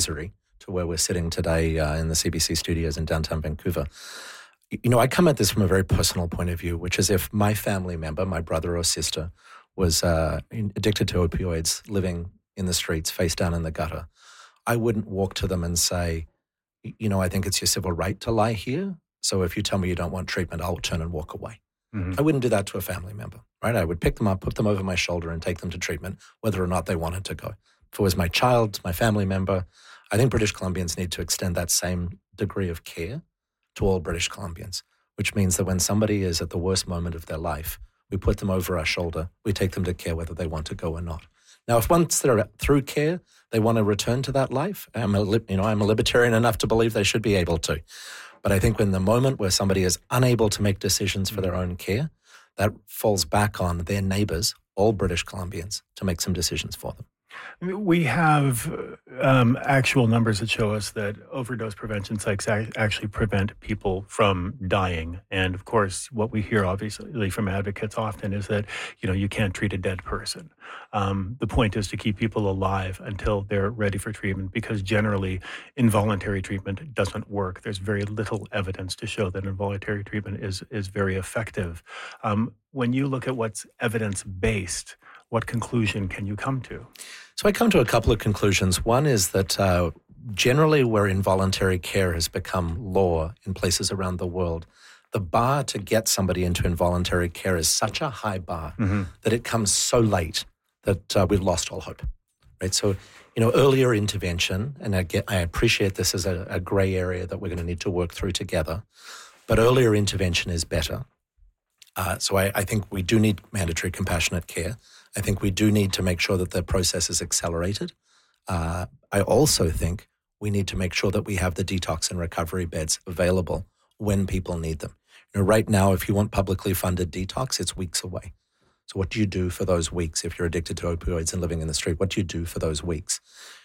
misery to where we're sitting today in the CBC studios in downtown Vancouver. I come at this from a very personal point of view, which is if my family member, my brother or sister, was addicted to opioids, living in the streets, face down in the gutter, I wouldn't walk to them and say, I think it's your civil right to lie here. So if you tell me you don't want treatment, I'll turn and walk away. Mm-hmm. I wouldn't do that to a family member, right? I would pick them up, put them over my shoulder and take them to treatment, whether or not they wanted to go. If it was my child, my family member, I think British Columbians need to extend that same degree of care to all British Columbians, which means that when somebody is at the worst moment of their life, we put them over our shoulder, we take them to care whether they want to go or not. Now, if once they're through care, they want to return to that life, I'm a libertarian enough to believe they should be able to. But I think when the moment where somebody is unable to make decisions for their own care, that falls back on their neighbours, all British Columbians, to make some decisions for them. We have actual numbers that show us that overdose prevention sites actually prevent people from dying. And of course, what we hear obviously from advocates often is that, you can't treat a dead person. The point is to keep people alive until they're ready for treatment, because generally involuntary treatment doesn't work. There's very little evidence to show that involuntary treatment is very effective. When you look at what's evidence-based, what conclusion can you come to? So I come to a couple of conclusions. One is that generally where involuntary care has become law in places around the world, the bar to get somebody into involuntary care is such a high bar that it comes so late that we've lost all hope. Right? So, earlier intervention, and I appreciate this as a gray area that we're going to need to work through together, but earlier intervention is better. So I think we do need mandatory compassionate care. I think we do need to make sure that the process is accelerated. I also think we need to make sure that we have the detox and recovery beds available when people need them. Right now, if you want publicly funded detox, it's weeks away. So what do you do for those weeks if you're addicted to opioids and living in the street? What do you do for those weeks?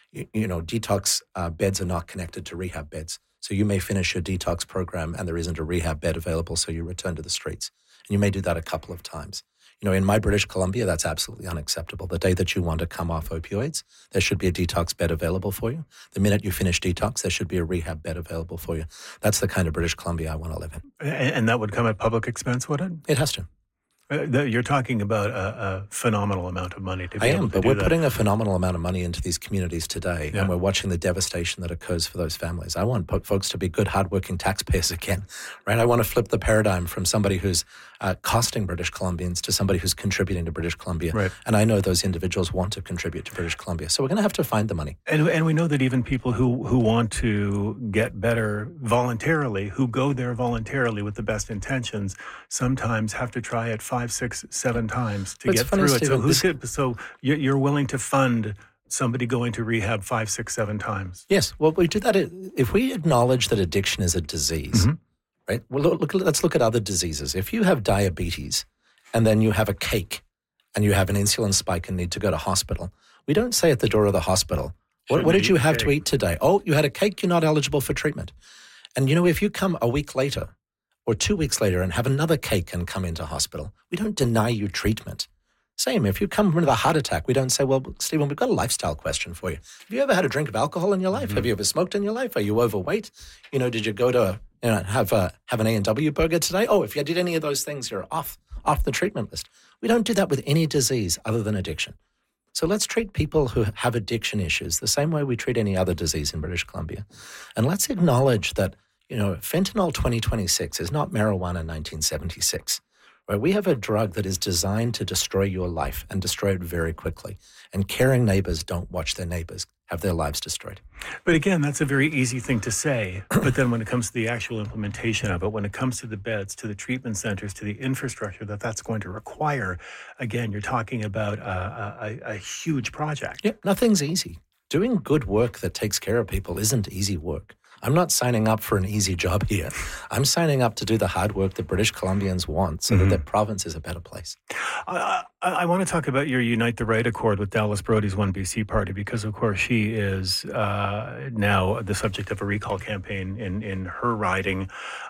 Detox beds are not connected to rehab beds. So you may finish your detox program and there isn't a rehab bed available, so you return to the streets. And you may do that a couple of times. In my British Columbia, that's absolutely unacceptable. The day that you want to come off opioids, there should be a detox bed available for you. The minute you finish detox, there should be a rehab bed available for you. That's the kind of British Columbia I want to live in. And that would come at public expense, would it? It has to. You're talking about a phenomenal amount of money to be able to do that. But we're putting a phenomenal amount of money into these communities today, and we're watching the devastation that occurs for those families. I want folks to be good, hardworking taxpayers again, right? I want to flip the paradigm from somebody who's costing British Columbians to somebody who's contributing to British Columbia. Right. And I know those individuals want to contribute to British Columbia. So we're going to have to find the money. And we know that even people who want to get better voluntarily, who go there voluntarily with the best intentions, sometimes have to try it 5, 6, 7 times to get through it. So you're willing to fund somebody going to rehab 5, 6, 7 times? Yes. Well, we do that if we acknowledge that addiction is a disease. Right? Well, let's look at other diseases. If you have diabetes and then you have a cake and you have an insulin spike and need to go to hospital, we don't say at the door of the hospital, what did you have to eat today? Oh, you had a cake, you're not eligible for treatment. And, if you come a week later or 2 weeks later and have another cake and come into hospital, we don't deny you treatment. Same, if you come with a heart attack, we don't say, well, Stephen, we've got a lifestyle question for you. Have you ever had a drink of alcohol in your life? Have you ever smoked in your life? Are you overweight? Did you go to have an A&W burger today? Oh, if you did any of those things, you're off the treatment list. We don't do that with any disease other than addiction. So let's treat people who have addiction issues the same way we treat any other disease in British Columbia. And let's acknowledge that, fentanyl 2026 is not marijuana 1976. Right? We have a drug that is designed to destroy your life and destroy it very quickly. And caring neighbors don't watch their neighbors have their lives destroyed. But again, that's a very easy thing to say. But then when it comes to the actual implementation of it, when it comes to the beds, to the treatment centers, to the infrastructure that's going to require, again, you're talking about a huge project. Yep, nothing's easy. Doing good work that takes care of people isn't easy work. I'm not signing up for an easy job here. I'm signing up to do the hard work that British Columbians want so that their province is a better place. I want to talk about your Unite the Right Accord with Dallas Brody's 1BC party because, of course, she is now the subject of a recall campaign in her riding.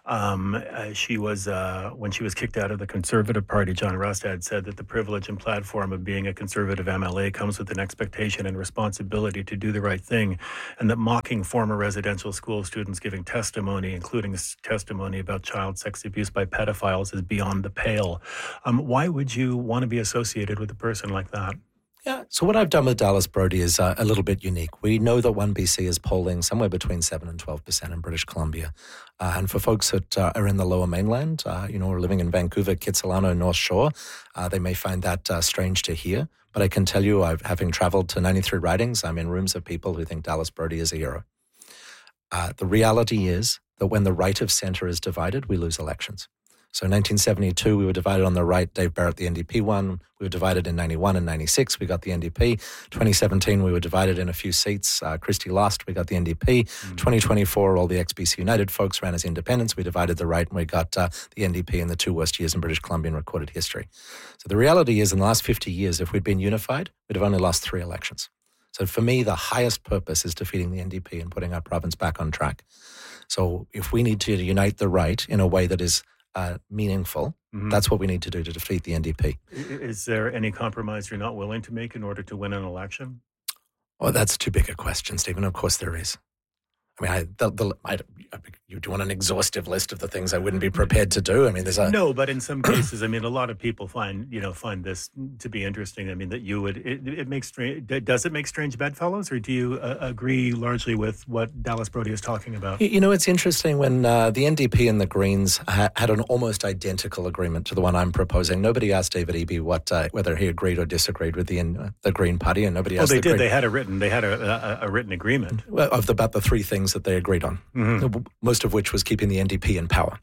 She was, when she was kicked out of the Conservative Party, John Rustad said that the privilege and platform of being a Conservative MLA comes with an expectation and responsibility to do the right thing, and that mocking former residential school students giving testimony, including testimony about child sex abuse by pedophiles, is beyond the pale. Why would you want to be associated with a person like that? Yeah, so what I've done with Dallas Brody is a little bit unique. We know that 1BC is polling somewhere between 7 and 12% in British Columbia. And for folks that are in the Lower Mainland, or living in Vancouver, Kitsilano, North Shore, they may find that strange to hear. But I can tell you, having traveled to 93 ridings, I'm in rooms of people who think Dallas Brody is a hero. The reality is that when the right of centre is divided, we lose elections. So in 1972, we were divided on the right. Dave Barrett, the NDP, won. We were divided in 91 and 96. We got the NDP. 2017, we were divided in a few seats. Christie lost. We got the NDP. 2024, all the ex-BC United folks ran as independents. We divided the right, and we got the NDP in the 2 worst years in British Columbian recorded history. So the reality is, in the last 50 years, if we'd been unified, we'd have only lost 3 elections. So for me, the highest purpose is defeating the NDP and putting our province back on track. So if we need to unite the right in a way that is meaningful, that's what we need to do to defeat the NDP. Is there any compromise you're not willing to make in order to win an election? Oh, that's too big a question, Stephen. Of course there is. I mean, you do want an exhaustive list of the things I wouldn't be prepared to do. I mean, there's no, but in some cases, I mean, a lot of people find this to be interesting. I mean, that you would it makes does it make strange bedfellows, or do you agree largely with what Dallas Brody is talking about? It's interesting when the NDP and the Greens had an almost identical agreement to the one I'm proposing. Nobody asked David Eby whether he agreed or disagreed with the Green Party, and nobody asked. They did. They had a written agreement. Well, about the 3 things that they agreed on, most of which was keeping the NDP in power.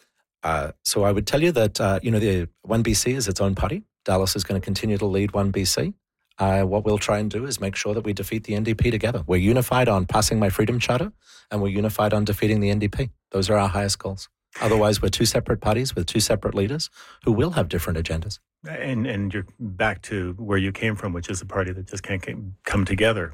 So I would tell you that, the 1BC is its own party. Dallas is going to continue to lead 1BC. What we'll try and do is make sure that we defeat the NDP together. We're unified on passing my Freedom Charter, and we're unified on defeating the NDP. Those are our highest goals. Otherwise, we're 2 separate parties with 2 separate leaders who will have different agendas. And you're back to where you came from, which is a party that just can't come together.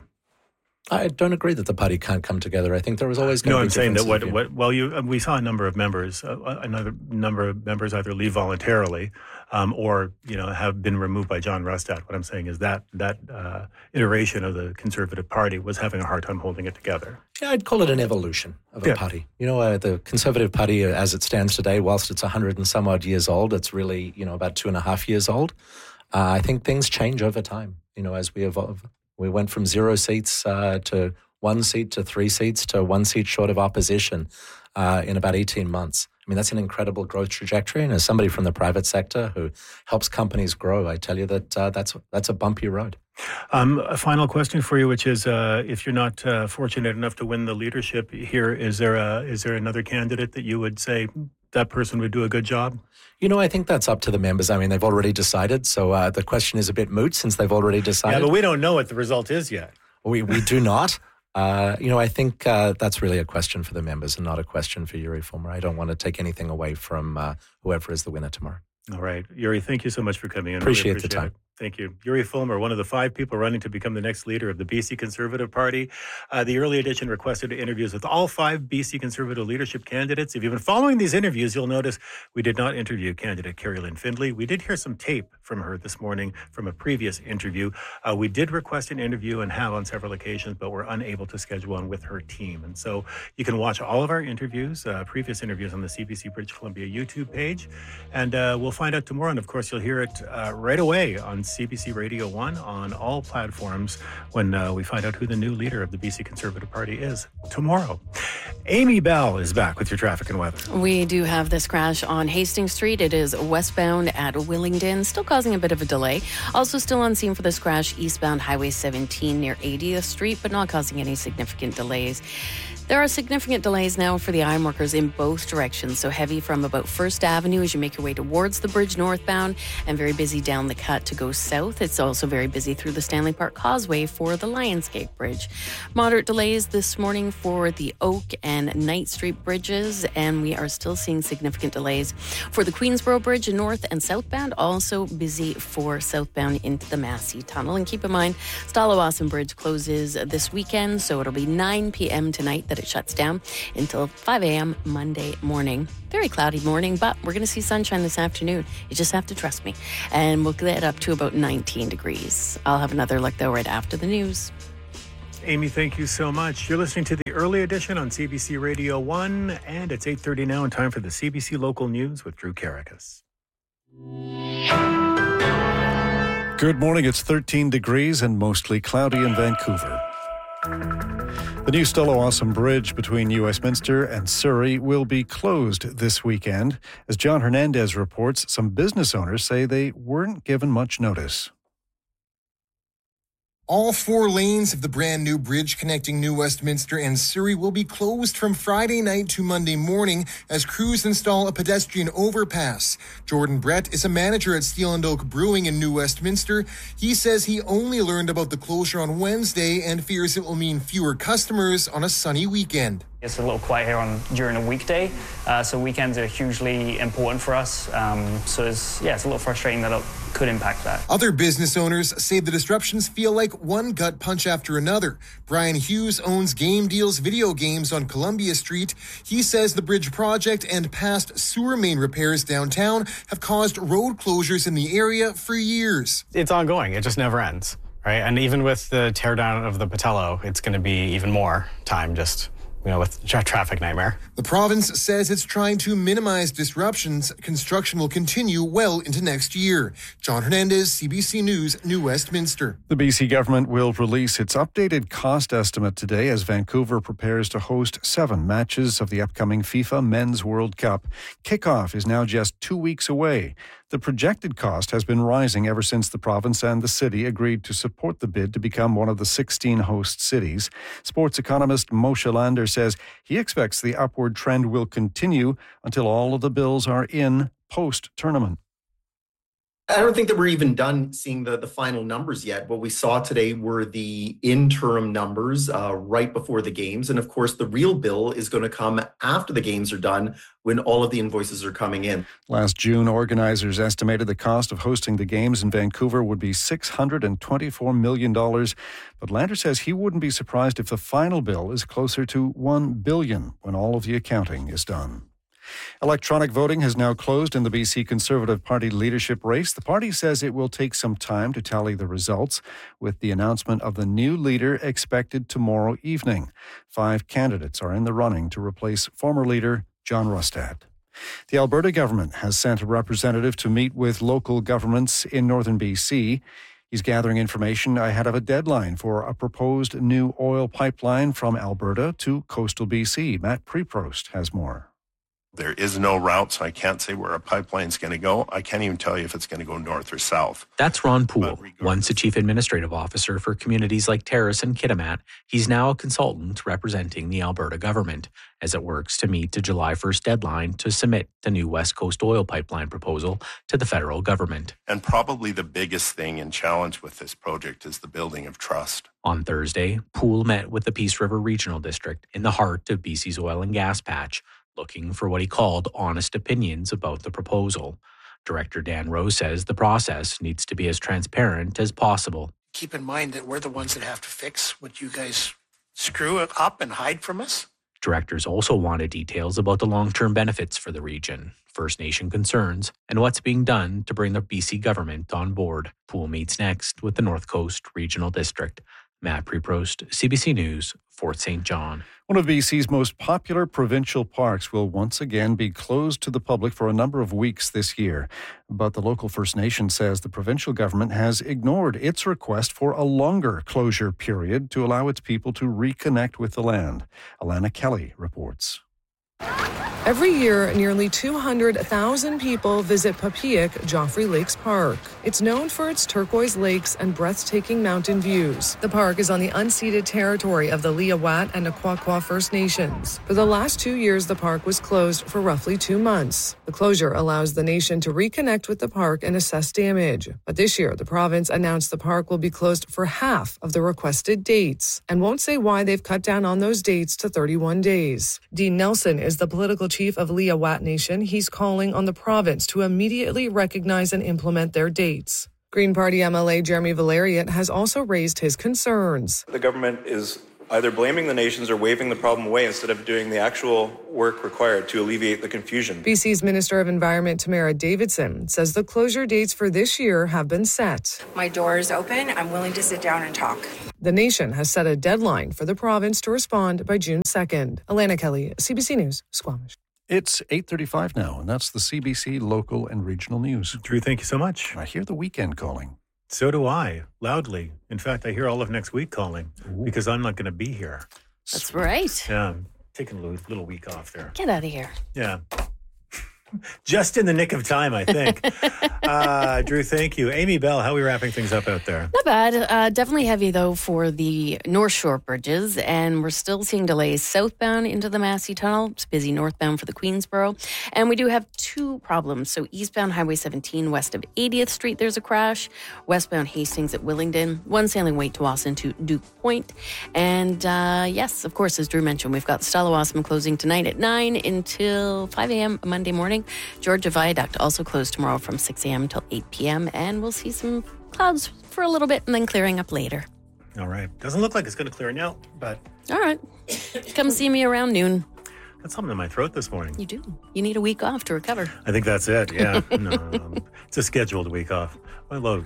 I don't agree that the party can't come together. I think there was always going to be. No, I'm saying that we saw a number of members, another number of members either leave voluntarily, or have been removed by John Rustad. What I'm saying is that iteration of the Conservative Party was having a hard time holding it together. Yeah, I'd call it an evolution of a party. The Conservative Party, as it stands today, whilst it's 100 and some odd years old, it's really about 2.5 years old. I think things change over time. As we evolve. We went from 0 seats to 1 seat to 3 seats to 1 seat short of opposition in about 18 months. I mean, that's an incredible growth trajectory. And as somebody from the private sector who helps companies grow, I tell you that that's a bumpy road. A final question for you, which is, if you're not fortunate enough to win the leadership here, is there another candidate that you would say that person would do a good job? I think that's up to the members. I mean, they've already decided. So the question is a bit moot since they've already decided. Yeah, but we don't know what the result is yet. We do not. I think that's really a question for the members and not a question for Yuri Fulmer. I don't want to take anything away from whoever is the winner tomorrow. All right. Yuri, thank you so much for coming in. Appreciate the time. Thank you. Yuri Fulmer, one of the 5 people running to become the next leader of the BC Conservative Party. The early edition requested interviews with all 5 BC Conservative leadership candidates. If you've been following these interviews, you'll notice we did not interview candidate Kerry Lynn Findlay. We did hear some tape from her this morning from a previous interview. We did request an interview and have on several occasions, but were unable to schedule one with her team. And so you can watch all of our interviews, previous interviews on the CBC British Columbia YouTube page. And we'll find out tomorrow. And of course, you'll hear it right away on CBC Radio 1 on all platforms when we find out who the new leader of the BC Conservative Party is tomorrow. Amy Bell is back with your traffic and weather. We do have this crash on Hastings Street. It is westbound at Willingdon, still causing a bit of a delay. Also still on scene for this crash, eastbound Highway 17 near 80th Street, but not causing any significant delays. There are significant delays now for the iron workers in both directions, so heavy from about 1st Avenue as you make your way towards the bridge northbound, and very busy down the cut to go south. It's also very busy through the Stanley Park Causeway for the Lionsgate Bridge. Moderate delays this morning for the Oak and and Knight Street bridges, and we are still seeing significant delays for the Queensboro Bridge north and southbound. Also busy for southbound into the Massey Tunnel. And keep in mind, Stala-Wasson Bridge closes this weekend, so it'll be 9 p.m. tonight that it shuts down until 5 a.m. Monday morning. Very cloudy morning, but we're going to see sunshine this afternoon. You just have to trust me. And we'll get up to about 19 degrees. I'll have another look, though, right after the news. Amy, thank you so much. You're listening to the early edition on CBC Radio 1, and it's 8:30 now, and time for the CBC Local News with Drew Karakas. Good morning. It's 13 degrees and mostly cloudy in Vancouver. The new Stala-Wasson Bridge between New Westminster and Surrey will be closed this weekend. As John Hernandez reports, some business owners say they weren't given much notice. All 4 lanes of the brand new bridge connecting New Westminster and Surrey will be closed from Friday night to Monday morning as crews install a pedestrian overpass. Jordan Brett is a manager at Steel and Oak Brewing in New Westminster. He says he only learned about the closure on Wednesday and fears it will mean fewer customers on a sunny weekend. It's a little quiet here during a weekday, so weekends are hugely important for us. So it's a little frustrating that it could impact that. Other business owners say the disruptions feel like one gut punch after another. Brian Hughes owns Game Deals Video Games on Columbia Street. He says the bridge project and past sewer main repairs downtown have caused road closures in the area for years. It's ongoing. It just never ends, right? And even with the teardown of the Patello, it's going to be even more time just with traffic nightmare. The province says it's trying to minimize disruptions. Construction will continue well into next year. John Hernandez, CBC News, New Westminster. The BC government will release its updated cost estimate today as Vancouver prepares to host 7 matches of the upcoming FIFA Men's World Cup. Kickoff is now just 2 weeks away. The projected cost has been rising ever since the province and the city agreed to support the bid to become one of the 16 host cities. Sports economist Moshe Lander says he expects the upward trend will continue until all of the bills are in post-tournament. I don't think that we're even done seeing the final numbers yet. What we saw today were the interim numbers right before the games. And of course, the real bill is going to come after the games are done when all of the invoices are coming in. Last June, organizers estimated the cost of hosting the games in Vancouver would be $624 million. But Lander says he wouldn't be surprised if the final bill is closer to $1 billion when all of the accounting is done. Electronic voting has now closed in the BC Conservative Party leadership race. The party says it will take some time to tally the results, with the announcement of the new leader expected tomorrow evening. 5 candidates are in the running to replace former leader John Rustad. The Alberta government has sent a representative to meet with local governments in northern BC. He's gathering information ahead of a deadline for a proposed new oil pipeline from Alberta to coastal BC. Matt Preprost has more. There is no route, so I can't say where a pipeline's going to go. I can't even tell you if it's going to go north or south. That's Ron Poole, once a chief administrative officer for communities like Terrace and Kitimat. He's now a consultant representing the Alberta government as it works to meet the July 1st deadline to submit the new West Coast oil pipeline proposal to the federal government. And probably the biggest thing and challenge with this project is the building of trust. On Thursday, Poole met with the Peace River Regional District in the heart of BC's oil and gas patch, looking for what he called honest opinions about the proposal. Director Dan Rowe says the process needs to be as transparent as possible. Keep in mind that we're the ones that have to fix what you guys screw up and hide from us. Directors also wanted details about the long-term benefits for the region, First Nation concerns, and what's being done to bring the BC government on board. Poole meets next with the North Coast Regional District. Matt Preprost, CBC News, Fort St. John. One of BC's most popular provincial parks will once again be closed to the public for a number of weeks this year. But the local First Nation says the provincial government has ignored its request for a longer closure period to allow its people to reconnect with the land. Alana Kelly reports. Every year, nearly 200,000 people visit Papiak Joffrey Lakes Park. It's known for its turquoise lakes and breathtaking mountain views. The park is on the unceded territory of the Liawat and Naquaqua First Nations. For the last 2 years, the park was closed for roughly 2 months. The closure allows the nation to reconnect with the park and assess damage. But this year, the province announced the park will be closed for half of the requested dates and won't say why they've cut down on those dates to 31 days. Dean Nelson is the political chief of Liawat Nation. He's calling on the province to immediately recognize and implement their dates. Green Party MLA Jeremy Valerian has also raised his concerns. The government is either blaming the nations or waving the problem away instead of doing the actual work required to alleviate the confusion. BC's Minister of Environment Tamara Davidson says the closure dates for this year have been set. My door is open. I'm willing to sit down and talk. The nation has set a deadline for the province to respond by June 2nd. Alana Kelly, CBC News, Squamish. It's 8:35 now, and that's the CBC local and regional news. Drew, thank you so much. I hear the weekend calling. So do I, loudly. In fact, I hear all of next week calling because I'm not going to be here. That's right. Yeah, I'm taking a little week off there. Get out of here. Yeah. Just in the nick of time, I think. Drew, thank you. Amy Bell, how are we wrapping things up out there? Not bad. Definitely heavy, though, for the North Shore bridges. And we're still seeing delays southbound into the Massey Tunnel. It's busy northbound for the Queensboro. And we do have two problems. So eastbound Highway 17 west of 80th Street, there's a crash. Westbound Hastings at Willingdon. One sailing way to Austin to Duke Point. And yes, of course, as Drew mentioned, we've got Stella Wasserman closing tonight at 9 until 5 a.m. Monday morning. Georgia Viaduct also closed tomorrow from 6 a.m. till 8 p.m. And we'll see some clouds for a little bit and then clearing up later. All right. Doesn't look like it's going to clear now, but... All right. Come see me around noon. Got something in my throat this morning. You do. You need a week off to recover. I think that's it, yeah. No, it's a scheduled week off. My load.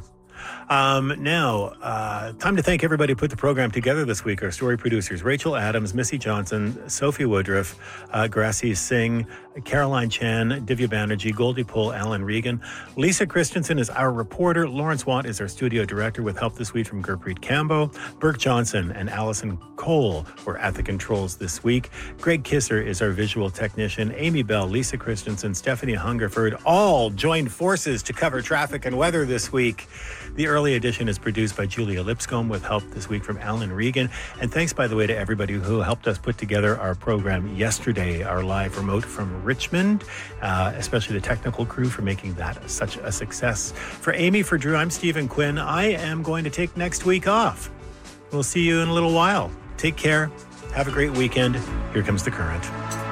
Now, time to thank everybody who put the program together this week. Our story producers, Rachel Adams, Missy Johnson, Sophie Woodruff, Gracie Singh, Caroline Chan, Divya Banerjee, Goldie Pohl, Alan Regan. Lisa Christensen is our reporter. Lawrence Watt is our studio director with help this week from Gurpreet Cambo. Burke Johnson and Allison Cole were at the controls this week. Greg Kisser is our visual technician. Amy Bell, Lisa Christensen, Stephanie Hungerford all joined forces to cover traffic and weather this week. The early edition is produced by Julia Lipscomb with help this week from Alan Regan. And thanks, by the way, to everybody who helped us put together our program yesterday, our live remote from Richmond, especially the technical crew for making that such a success. For Amy, for Drew, I'm Stephen Quinn. I am going to take next week off. We'll see you in a little while. Take care. Have a great weekend. Here comes The Current.